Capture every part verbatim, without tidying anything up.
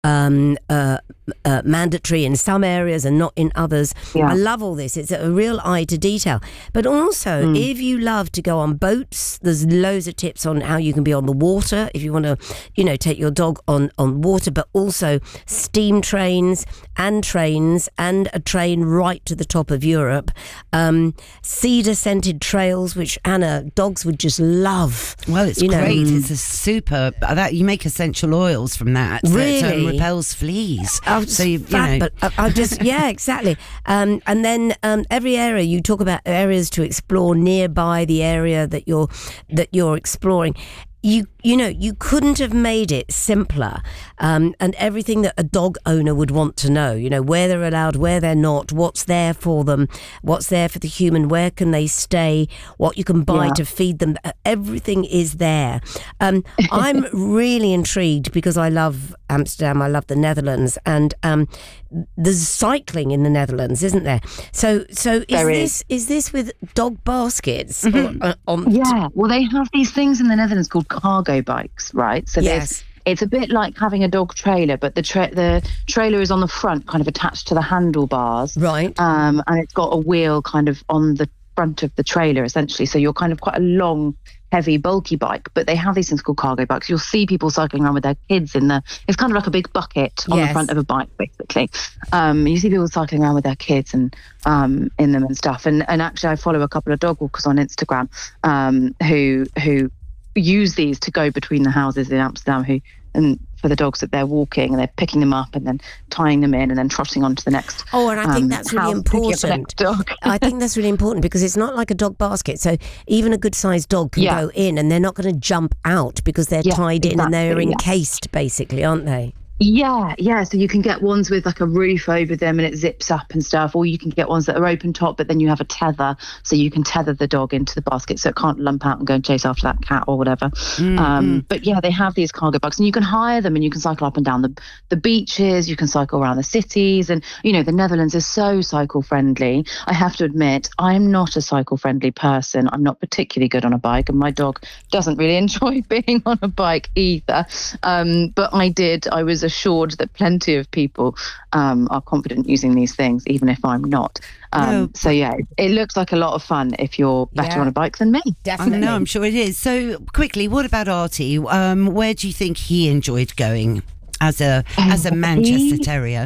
um, uh, uh, mandatory in some areas and not in others. Yeah. I love all this. It's a real eye to detail. But also, Mm. if you love to go on boats, there's loads of tips on how you can be on the water if you want to, you know, take your dog on, on water, but also steam trains and trains and a train right to the top of Europe. Um, cedar scented trails, which Anna, dogs would just love. Well, it's you know. great. It's a super that you make essential oils from that. Really? That um, repels fleas. Oh, so you, you fab, know. but I, I just yeah, exactly. Um, and then um, every area you talk about areas to explore nearby the area that you're that you're exploring. You you know you couldn't have made it simpler, um, and everything that a dog owner would want to know. You know, where they're allowed, where they're not, what's there for them, what's there for the human, where can they stay, what you can buy Yeah. to feed them. Everything is there. Um, I'm really intrigued because I love Amsterdam, I love the Netherlands, and um, there's cycling in the Netherlands, isn't there? So so is There this is. is this with dog baskets Mhm. or, uh, on? Yeah, well, they have these things in the Netherlands called cargo bikes, right? So there's Yes. it's a bit like having a dog trailer, but the tra- the trailer is on the front, kind of attached to the handlebars, Right. um, and it's got a wheel kind of on the front of the trailer, essentially. So you're kind of quite a long, heavy, bulky bike. But they have these things called cargo bikes. You'll see people cycling around with their kids in the. It's kind of like a big bucket on Yes. the front of a bike, basically. Um, you see people cycling around with their kids and um, in them and stuff. And and actually, I follow a couple of dog walkers on Instagram um, who who. use these to go between the houses in Amsterdam who and for the dogs that they're walking, and they're picking them up and then tying them in and then trotting on to the next Oh, and I think um, that's really house, picking up the important. next dog. I think that's really important because it's not like a dog basket. So even a good sized dog can Yeah. go in and they're not going to jump out because they're Yeah, tied in and they're exactly, yeah. encased, basically, aren't they? Yeah, yeah. So you can get ones with like a roof over them and it zips up and stuff, or you can get ones that are open top, but then you have a tether, so you can tether the dog into the basket so it can't lump out and go and chase after that cat or whatever. Mm-hmm. Um, but yeah, they have these cargo bikes, and you can hire them, and you can cycle up and down the the beaches. You can cycle around the cities, and you know the Netherlands is so cycle friendly. I have to admit, I'm not a cycle friendly person. I'm not particularly good on a bike, and my dog doesn't really enjoy being on a bike either. Um, but I did. I was assured that plenty of people um, are confident using these things, even if I'm not. Um, No. So yeah, it, it looks like a lot of fun if you're better Yeah. on a bike than me. I Definitely. know, I'm sure it is. So quickly, what about Artie? Um, where do you think he enjoyed going as a as a Um, Manchester he- Terrier?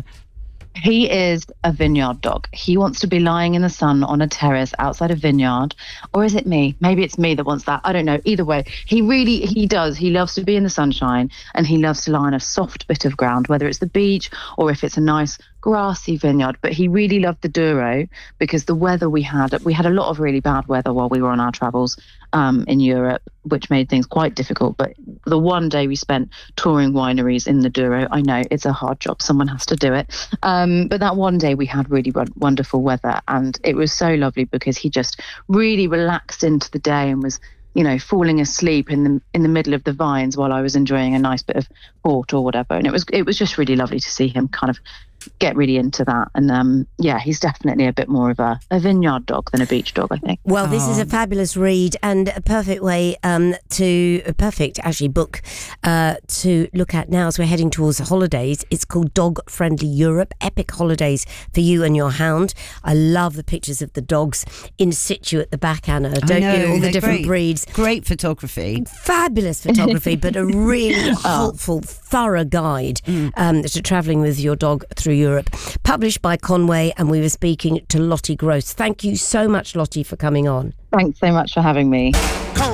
He is a vineyard dog. He wants to be lying in the sun on a terrace outside a vineyard. Or is it me? Maybe it's me that wants that. I don't know. Either way, he really, he does. He loves to be in the sunshine, and he loves to lie on a soft bit of ground, whether it's the beach or if it's a nice grassy vineyard. But he really loved the Douro because the weather we had, we had a lot of really bad weather while we were on our travels um, in Europe, which made things quite difficult. But the one day we spent touring wineries in the Douro, I know it's a hard job. Someone has to do it. Um, but that one day we had really w- wonderful weather, and it was so lovely because he just really relaxed into the day and was, you know, falling asleep in the in the middle of the vines while I was enjoying a nice bit of port or whatever. And it was it was just really lovely to see him kind of get really into that. And um, yeah, he's definitely a bit more of a, a vineyard dog than a beach dog, I think. Well, this is Oh. a fabulous read and a perfect way um, to, a perfect actually book uh, to look at now as we're heading towards the holidays. It's called Dog Friendly Europe, epic holidays for you and your hound. I love the pictures of the dogs in situ at the back, Anna, I don't know, you? All the they're different great. breeds. Great photography. Fabulous photography, but a really helpful, thorough guide um, to travelling with your dog through Europe. Published by Conway, and we were speaking to Lottie Gross. Thank you so much, Lottie, for coming on. Thanks so much for having me.